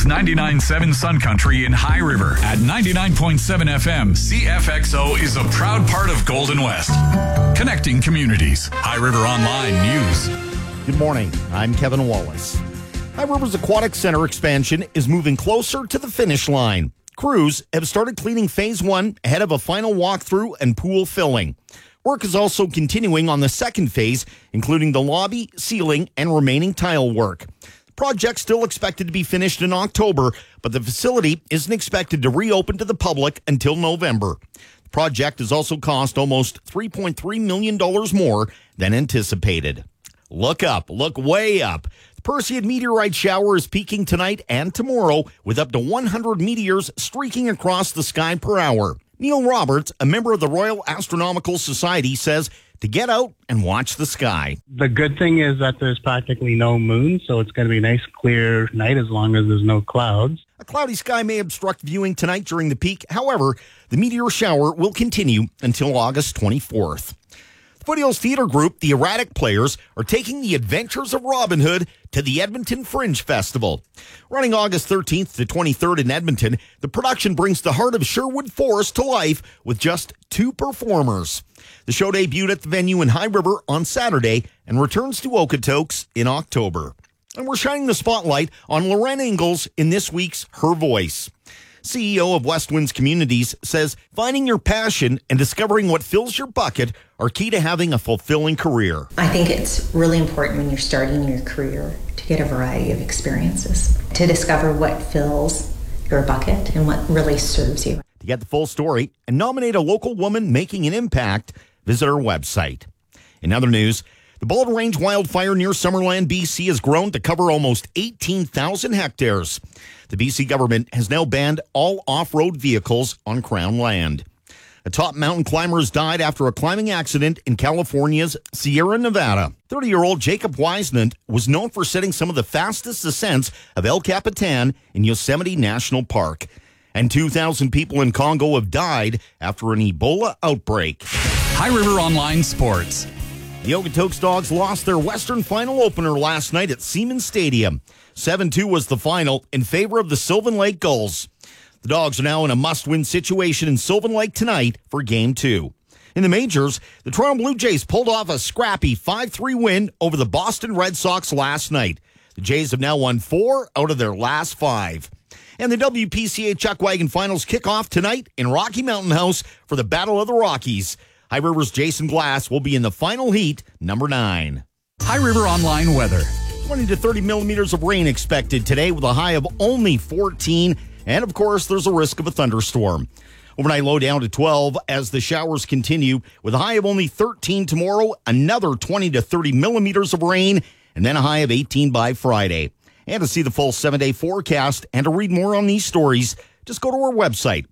99.7 Sun Country in High River. At 99.7 FM, CFXO is a proud part of Golden West. Connecting communities. High River Online News. Good morning. I'm Kevin Wallace. High River's Aquatic Center expansion is moving closer to the finish line. Crews have started cleaning Phase 1 ahead of a final walkthrough and pool filling. Work is also continuing on the second phase, including the lobby, ceiling, and remaining tile work. The project's still expected to be finished in October, but the facility isn't expected to reopen to the public until November. The project has also cost almost $3.3 million more than anticipated. Look up, look way up. The Perseid meteorite shower is peaking tonight and tomorrow with up to 100 meteors streaking across the sky per hour. Neil Roberts, a member of the Royal Astronomical Society, says to get out and watch the sky. The good thing is that there's practically no moon, so it's going to be a nice clear night as long as there's no clouds. A cloudy sky may obstruct viewing tonight during the peak. However, the meteor shower will continue until August 24th. Foothills Theater Group, the Erratic Players, are taking the Adventures of Robin Hood to the Edmonton Fringe Festival. Running August 13th to 23rd in Edmonton, the production brings the heart of Sherwood Forest to life with just 2 performers. The show debuted at the venue in High River on Saturday and returns to Okotoks in October. And we're shining the spotlight on Lorraine Ingalls in this week's Her Voice. CEO of West Winds Communities says finding your passion and discovering what fills your bucket are key to having a fulfilling career. I think it's really important when you're starting your career to get a variety of experiences, to discover what fills your bucket and what really serves you. To get the full story and nominate a local woman making an impact, visit our website. In other news, the Bald Range wildfire near Summerland, BC has grown to cover almost 18,000 hectares. The BC government has now banned all off-road vehicles on Crown land. A top mountain climber has died after a climbing accident in California's Sierra Nevada. 30-year-old Jacob Wiesnant was known for setting some of the fastest ascents of El Capitan in Yosemite National Park. And 2,000 people in Congo have died after an Ebola outbreak. High River Online Sports. The Okotoks Dogs lost their Western Final opener last night at Siemens Stadium. 7-2 was the final in favor of the Sylvan Lake Gulls. The Dogs are now in a must-win situation in Sylvan Lake tonight for Game 2. In the majors, the Toronto Blue Jays pulled off a scrappy 5-3 win over the Boston Red Sox last night. The Jays have now won 4 out of their last 5. And the WPCA Chuck Wagon Finals kick off tonight in Rocky Mountain House for the Battle of the Rockies. High River's Jason Glass will be in the final heat, number 9. High River Online weather. 20 to 30 millimeters of rain expected today with a high of only 14. And, of course, there's a risk of a thunderstorm. Overnight low down to 12 as the showers continue with a high of only 13 tomorrow, another 20 to 30 millimeters of rain, and then a high of 18 by Friday. And to see the full 7-day forecast and to read more on these stories, just go to our website,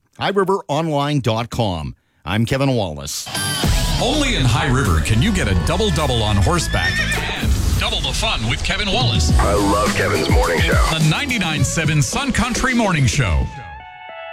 highriveronline.com. I'm Kevin Wallace. Only in High River can you get a double-double on horseback and double the fun with Kevin Wallace. I love Kevin's morning show. The 99.7 Sun Country Morning Show.